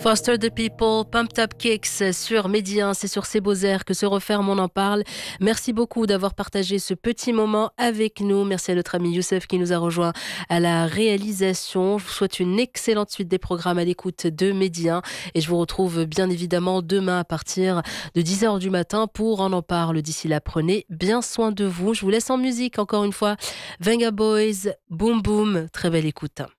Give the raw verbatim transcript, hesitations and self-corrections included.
Foster the People, Pumped Up Kicks sur Medi un, c'est sur ces beaux airs que se referme On en parle. Merci beaucoup d'avoir partagé ce petit moment avec nous. Merci à notre ami Youssef qui nous a rejoint à la réalisation. Je vous souhaite une excellente suite des programmes à l'écoute de Medi un et je vous retrouve bien évidemment demain à partir de dix heures du matin pour On en parle. D'ici là, prenez bien soin de vous. Je vous laisse en musique encore une fois. Venga Boys, Boom Boom, très belle écoute.